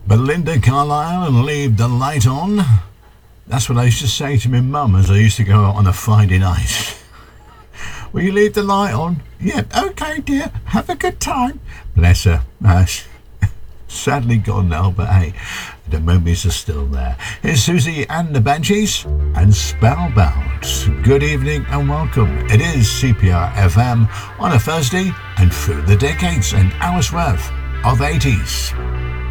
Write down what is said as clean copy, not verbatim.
Belinda Carlisle and Leave the Light On. That's what I used to say to my mum as I used to go out on a Friday night. Will you leave the light on? Yep, okay dear, have a good time. Bless her. Sadly gone now, but hey, the memories are still there. Here's Susie and the Banshees and Spellbound. Good evening and welcome. It is CPR FM on a Thursday and through the decades, an hour's worth of 80s.